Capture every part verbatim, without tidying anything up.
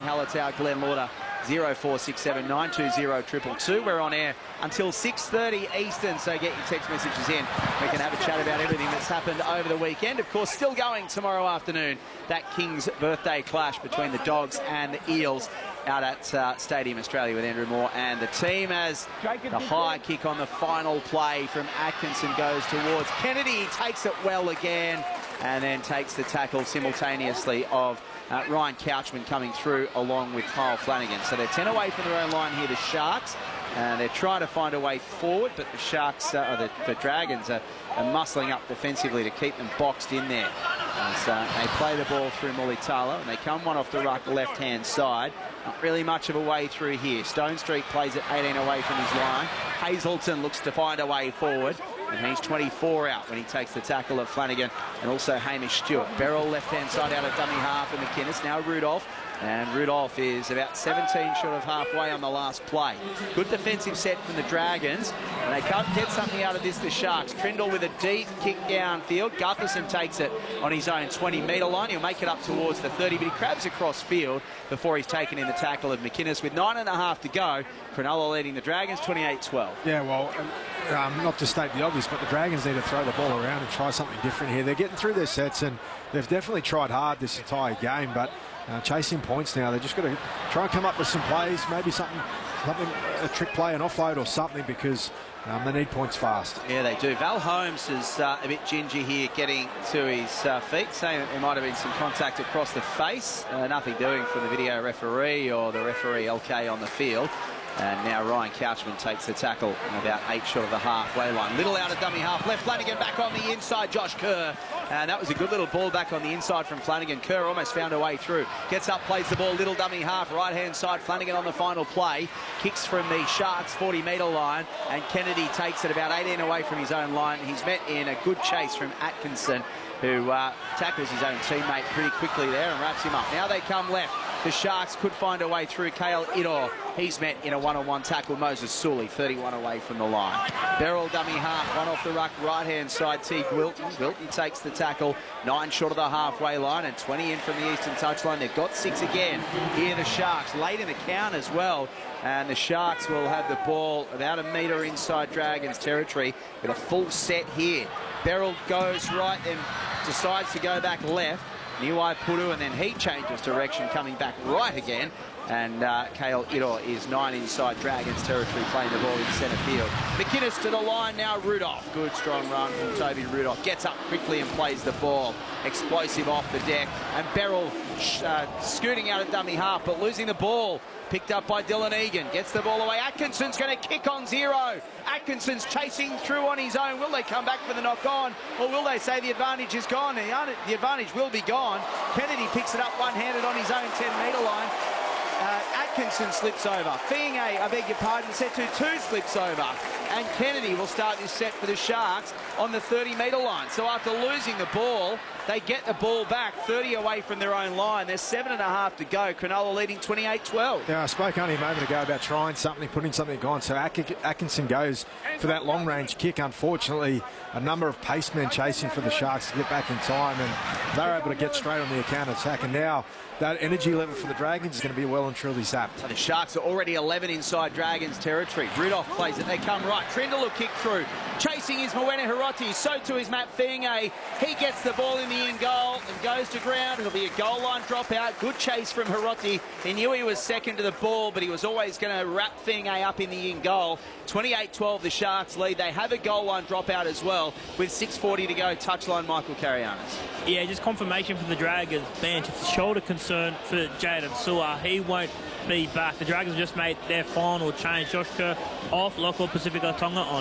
Hallertau, Glenn Lauder, zero four six seven nine two zero two two two. We're on air until six thirty Eastern, so get your text messages in. We can have a chat about everything that's happened over the weekend. Of course, still going tomorrow afternoon, that King's birthday clash between the Dogs and the Eels out at uh, Stadium Australia with Andrew Moore and the team, as the high kick on the final play from Atkinson goes towards Kennedy. He takes it well again and then takes the tackle simultaneously of uh, Ryan Couchman coming through along with Kyle Flanagan. So they're ten away from their own line here, the Sharks. And they're trying to find a way forward, but the Sharks, uh, the, the Dragons are, are muscling up defensively to keep them boxed in there. As uh, they play the ball through Mulitalo, and they come one off the ruck left-hand side. Not really much of a way through here. Stone Street plays it eighteen away from his line. Hazelton looks to find a way forward, and he's twenty-four out when he takes the tackle of Flanagan and also Hamish Stewart. Beryl left-hand side out of dummy half, and McInnes. Now Rudolph. And Rudolph is about seventeen short of halfway on the last play. Good defensive set from the Dragons, and they can't get something out of this, the Sharks. Trindle with a deep kick downfield. Gutherson takes it on his own twenty metre line. He'll make it up towards the thirty, but he crabs across field before he's taken in the tackle of McInnes. With nine and a half to go, Cronulla leading the Dragons twenty-eight twelve. Yeah, well, um, not to state the obvious, but the Dragons need to throw the ball around and try something different here. They're getting through their sets, and they've definitely tried hard this entire game, but Uh, chasing points now. They're just got to try and come up with some plays, maybe something, something a trick play, an offload or something, because um, they need points fast. Yeah, they do. Val Holmes is uh, a bit gingy here, getting to his uh, feet, saying that there might have been some contact across the face. Uh, nothing doing for the video referee or the referee L K on the field. And now Ryan Couchman takes the tackle about eight short of the halfway line. Little out of dummy half left. Flanagan back on the inside. Josh Kerr. And that was a good little ball back on the inside from Flanagan. Kerr almost found a way through. Gets up, plays the ball. Little dummy half. Right-hand side. Flanagan on the final play. Kicks from the Sharks' forty metre line. And Kennedy takes it about eighteen away from his own line. He's met in a good chase from Atkinson, who uh, tackles his own teammate pretty quickly there and wraps him up. Now they come left. The Sharks could find a way through. Kale Idor, he's met in a one-on-one tackle. Moses Sully, thirty-one away from the line. Beryl dummy half, one off the ruck, right-hand side, Teague Wilton. Wilton takes the tackle, nine short of the halfway line, and twenty in from the eastern touchline. They've got six again. Here the Sharks, late in the count as well. And the Sharks will have the ball about a metre inside Dragons territory with a full set here. Beryl goes right, then decides to go back left. Niwai Puru, and then he changes direction, coming back right again. And uh, Kale Idor is nine inside Dragons territory, playing the ball in centre field. McInnes to the line now. Rudolph. Good strong run from Toby Rudolph. Gets up quickly and plays the ball. Explosive off the deck. And Beryl uh, scooting out of dummy half, but losing the ball. Picked up by Dylan Egan. Gets the ball away. Atkinson's going to kick on zero. Atkinson's chasing through on his own. Will they come back for the knock on? Or will they say the advantage is gone? The advantage will be gone. Kennedy picks it up one-handed on his own ten metre line. Uh, Atkinson slips over. Fienge, I beg your pardon, set to two slips over. And Kennedy will start this set for the Sharks on the thirty metre line. So after losing the ball, they get the ball back thirty away from their own line. There's seven and a half to go. Cronulla leading twenty-eight twelve. Yeah, I spoke only a moment ago about trying something, putting something on. So Atkinson goes for that long-range kick. Unfortunately, a number of pacemen chasing for the Sharks to get back in time, and they're able to get straight on the counter-attack. And now that energy level for the Dragons is going to be well and truly zapped. So the Sharks are already eleven inside Dragons territory. Rudolph plays it. They come right. Trindle will kick through. Chasing is Mwene Hiroti. So too is Matt Fienge. He gets the ball in the in goal and goes to ground. It'll be a goal line dropout. Good chase from Hiroti. He knew he was second to the ball, but he was always going to wrap Fienge up in the in goal. twenty-eight twelve the Sharks lead. They have a goal line dropout as well with six forty to go. Touchline Michael Carianis. Yeah, just confirmation for the Dragons bench. It's a shoulder concern for Jaden Su'A. He won't be back. The Dragons just made their final change. Josh Kerr off, Local Pacifica Tonga on.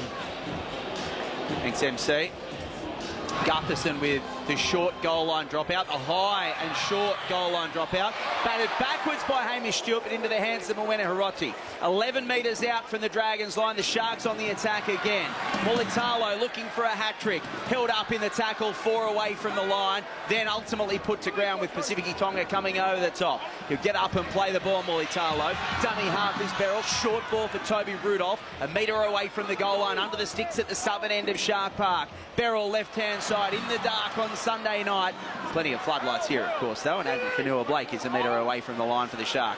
Thanks, M C. Gutherson with the short goal line dropout, a high and short goal line dropout. Batted backwards by Hamish Stewart, but into the hands of Mwene Hiroti. eleven metres out from the Dragons line. The Sharks on the attack again. Mulitalo looking for a hat-trick. Held up in the tackle, four away from the line. Then ultimately put to ground with Pacific Tonga coming over the top. He'll get up and play the ball, Mulitalo. Dummy half is Beryl. Short ball for Toby Rudolph. A metre away from the goal line, under the sticks at the southern end of Shark Park. Beryl left-hand side in the dark on Sunday night. Plenty of floodlights here, of course, though, and Adrian Fanua Blake is a metre away from the line for the Sharks.